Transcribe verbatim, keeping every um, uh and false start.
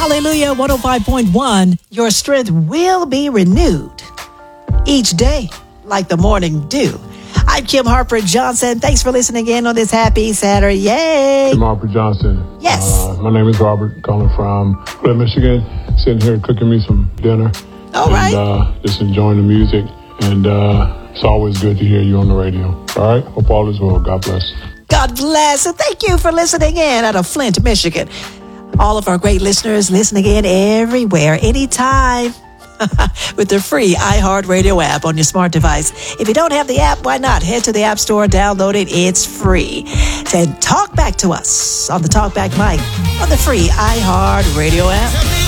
Hallelujah, one oh five point one. Your strength will be renewed each day like the morning dew. I'm Kim Harper Johnson. Thanks for listening in on this happy Saturday. Yay! Kim Harper Johnson. Yes. Uh, my name is Robert, calling from Flint, Michigan. Sitting here cooking me some dinner. All and, right. Uh, just enjoying the music. And uh, it's always good to hear you on the radio. All right? Hope all is well. God bless. God bless. And thank you for listening in out of Flint, Michigan. All of our great listeners listening in everywhere, anytime. With the free iHeartRadio app on your smart device. If you don't have the app, why not? Head to the App Store, download it. It's free. And talk back to us on the Talkback mic on the free iHeartRadio app.